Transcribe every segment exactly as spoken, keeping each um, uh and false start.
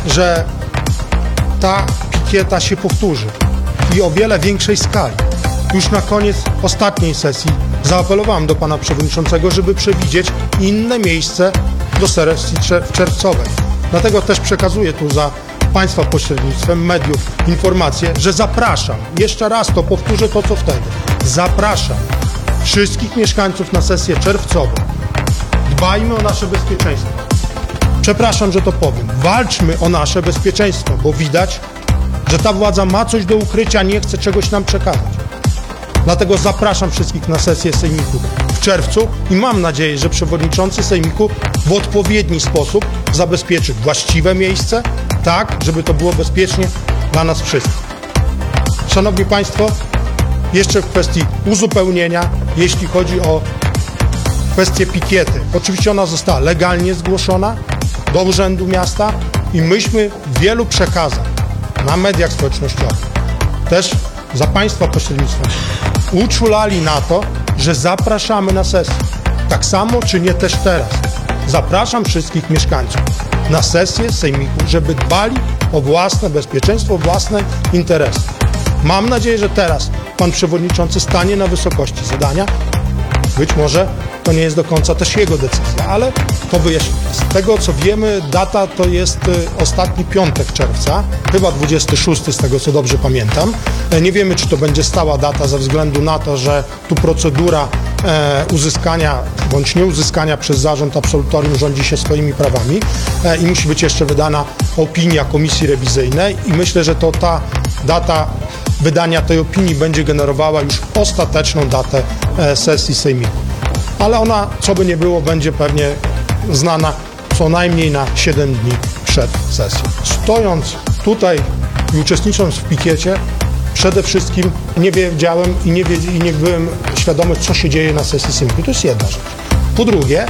że ta pikieta się powtórzy i o wiele większej skali. Już na koniec ostatniej sesji zaapelowałem do pana przewodniczącego, żeby przewidzieć inne miejsce do sesji czerwcowej. Dlatego też przekazuję tu za państwa pośrednictwem mediów informację, że zapraszam, jeszcze raz to powtórzę to, co wtedy, zapraszam wszystkich mieszkańców na sesję czerwcową. Dbajmy o nasze bezpieczeństwo. Przepraszam, że to powiem. Walczmy o nasze bezpieczeństwo, bo widać, że ta władza ma coś do ukrycia, nie chce czegoś nam przekazać. Dlatego zapraszam wszystkich na sesję Sejmiku w czerwcu i mam nadzieję, że przewodniczący Sejmiku w odpowiedni sposób zabezpieczy właściwe miejsce, tak, żeby to było bezpiecznie dla nas wszystkich. Szanowni Państwo, jeszcze w kwestii uzupełnienia, jeśli chodzi o kwestię pikiety. Oczywiście ona została legalnie zgłoszona do Urzędu Miasta i myśmy w wielu przekazach na mediach społecznościowych, też za państwa pośrednictwem, uczulali na to, że zapraszamy na sesję. Tak samo czynię też teraz. Zapraszam wszystkich mieszkańców na sesję Sejmiku, żeby dbali o własne bezpieczeństwo, o własne interesy. Mam nadzieję, że teraz pan przewodniczący stanie na wysokości zadania. Być może to nie jest do końca też jego decyzja, ale to wyjaśnię. Z tego, co wiemy, data to jest ostatni piątek czerwca, chyba dwudziesty szósty, z tego, co dobrze pamiętam. Nie wiemy, czy to będzie stała data ze względu na to, że tu procedura e, uzyskania bądź nieuzyskania przez zarząd absolutorium rządzi się swoimi prawami e, i musi być jeszcze wydana opinia komisji rewizyjnej i myślę, że to ta data wydania tej opinii będzie generowała już ostateczną datę e, sesji Sejmiku. Ale ona, co by nie było, będzie pewnie znana co najmniej na siedem dni przed sesją. Stojąc tutaj i uczestnicząc w pikiecie, przede wszystkim nie wiedziałem i nie, wiedz- i nie byłem świadomy, co się dzieje na sesji Sejmiku. To jest jedna rzecz. Po drugie,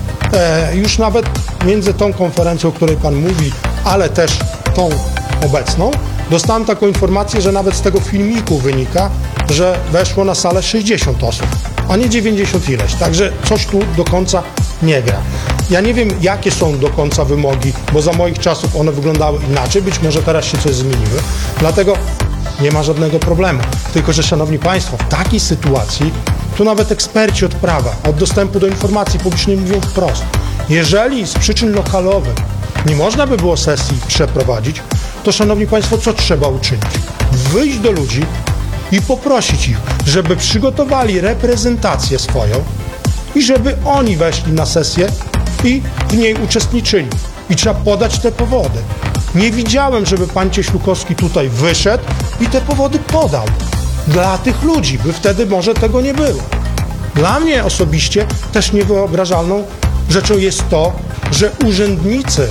e, już nawet między tą konferencją, o której pan mówi, ale też tą obecną, dostałem taką informację, że nawet z tego filmiku wynika, że weszło na salę sześćdziesiąt osób, a nie dziewięćdziesiąt ileś. Także coś tu do końca nie gra. Ja nie wiem, jakie są do końca wymogi, bo za moich czasów one wyglądały inaczej. Być może teraz się coś zmieniły. Dlatego nie ma żadnego problemu. Tylko że, szanowni państwo, w takiej sytuacji tu nawet eksperci od prawa, od dostępu do informacji publicznej mówią wprost. Jeżeli z przyczyn lokalowych nie można by było sesji przeprowadzić, to, szanowni państwo, co trzeba uczynić? Wyjść do ludzi i poprosić ich, żeby przygotowali reprezentację swoją i żeby oni weszli na sesję i w niej uczestniczyli. I trzeba podać te powody. Nie widziałem, żeby pan Cieślukowski tutaj wyszedł i te powody podał. Dla tych ludzi, by wtedy może tego nie było. Dla mnie osobiście też niewyobrażalną rzeczą jest to, że urzędnicy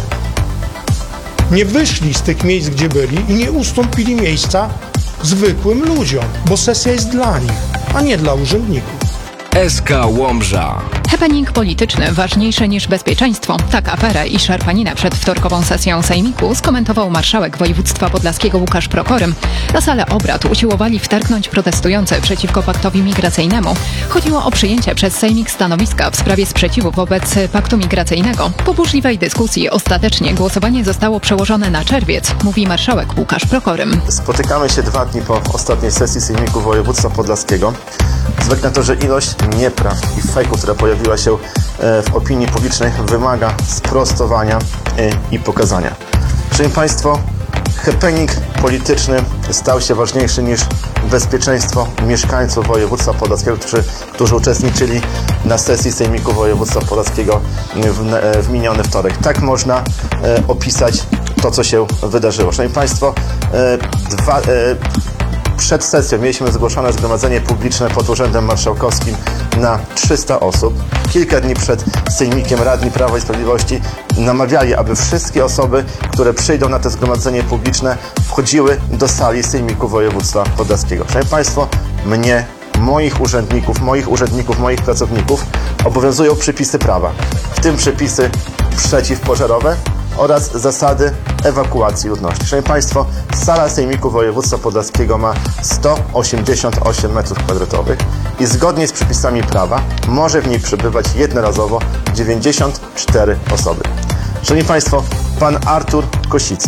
nie wyszli z tych miejsc, gdzie byli i nie ustąpili miejsca zwykłym ludziom, bo sesja jest dla nich, a nie dla urzędników. S K Łomża. Happening polityczny ważniejszy niż bezpieczeństwo. Tak aferę i szarpaninę przed wtorkową sesją Sejmiku skomentował marszałek województwa podlaskiego Łukasz Prokorym. Na salę obrad usiłowali wtargnąć protestujący przeciwko paktowi migracyjnemu. Chodziło o przyjęcie przez Sejmik stanowiska w sprawie sprzeciwu wobec paktu migracyjnego. Po burzliwej dyskusji ostatecznie głosowanie zostało przełożone na czerwiec, mówi marszałek Łukasz Prokorym. Spotykamy się dwa dni po ostatniej sesji Sejmiku województwa podlaskiego. Zwykle na to, że ilość nieprawd i fejków, która pojawiła się w opinii publicznej, wymaga sprostowania i pokazania. Szanowni Państwo, happening polityczny stał się ważniejszy niż bezpieczeństwo mieszkańców województwa podlaskiego, którzy, którzy uczestniczyli na sesji Sejmiku województwa podlaskiego w, w miniony wtorek. Tak można e, opisać to, co się wydarzyło. Szanowni Państwo, e, dwa... E, Przed sesją mieliśmy zgłoszone zgromadzenie publiczne pod Urzędem Marszałkowskim na trzysta osób. Kilka dni przed Sejmikiem radni Prawa i Sprawiedliwości namawiali, aby wszystkie osoby, które przyjdą na to zgromadzenie publiczne, wchodziły do sali Sejmiku województwa podlaskiego. Szanowni Państwo, mnie, moich urzędników, moich urzędników, moich pracowników obowiązują przepisy prawa, w tym przepisy przeciwpożarowe oraz zasady ewakuacji ludności. Szanowni Państwo, sala Sejmiku województwa podlaskiego ma sto osiemdziesiąt osiem metrów kwadratowych i zgodnie z przepisami prawa może w niej przebywać jednorazowo dziewięćdziesiąt cztery osoby. Szanowni Państwo, pan Artur Kosicki